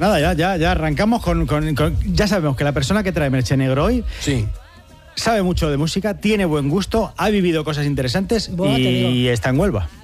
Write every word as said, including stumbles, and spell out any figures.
Nada, ya, ya, ya arrancamos con, con, con... Ya sabemos que la persona que trae Merche Negro hoy... Sí. Sabe mucho de música, tiene buen gusto, ha vivido cosas interesantes Buah, te y digo. está en Huelva.